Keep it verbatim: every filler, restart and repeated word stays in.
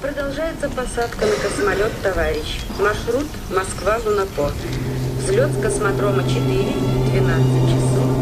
Продолжается посадка на космолет «Товарищ». Маршрут Москва-Лунопорт. Взлет с космодрома четыре, двенадцать часов.